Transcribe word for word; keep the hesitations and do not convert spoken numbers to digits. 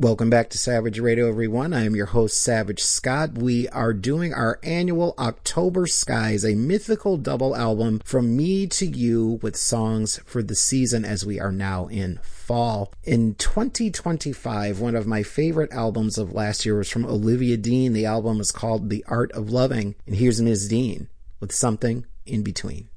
Welcome back to Savage Radio, everyone. I am your host, Savage Scott. We are doing our annual October Skies, a mythical double album from me to you with songs for the season as we are now in fall. In twenty twenty-five, one of my favorite albums of last year was from Olivia Dean. The album is called The Art of Loving. And here's Miz Dean with Something in Between.